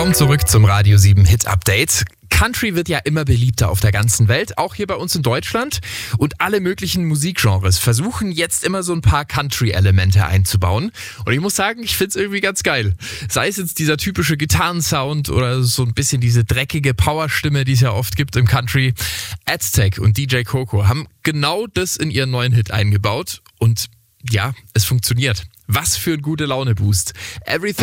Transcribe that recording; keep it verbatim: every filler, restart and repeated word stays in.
Willkommen zurück zum Radio sieben Hit Update. Country wird ja immer beliebter auf der ganzen Welt, auch hier bei uns in Deutschland. Und alle möglichen Musikgenres versuchen jetzt immer so ein paar Country-Elemente einzubauen. Und ich muss sagen, ich find's irgendwie ganz geil. Sei es jetzt dieser typische Gitarrensound oder so ein bisschen diese dreckige Powerstimme, die es ja oft gibt im Country. Aztec und D J Coco haben genau das in ihren neuen Hit eingebaut. Und ja, es funktioniert. Was für ein gute Laune-Boost. Everything